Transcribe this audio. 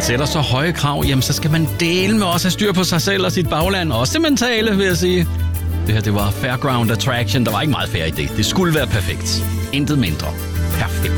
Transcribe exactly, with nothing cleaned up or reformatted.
sætter så høje krav, jamen så skal man dele med også have styr på sig selv og sit bagland. Også det mentale, vil jeg sige. Det her, det var Fairground Attraction. Der var ikke meget fair i det. Det skulle være perfekt. Intet mindre. Perfekt.